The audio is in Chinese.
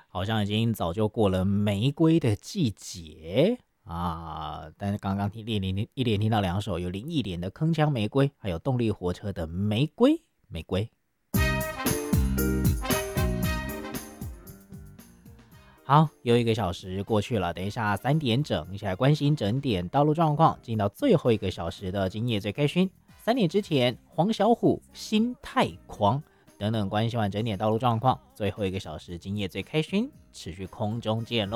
好像已经早就过了玫瑰的季节啊。但是刚刚一连听到两首，有林忆莲的《铿锵玫瑰》，还有动力火车的《玫瑰玫瑰》。好，又1个小时过去了，等一下3点整，一起来关心整点道路状况。进到最后1个小时的今夜最开心，3点之前，黄小琥心太狂等等关心完整点道路状况。最后1个小时，今夜最开心，持续空中见喽。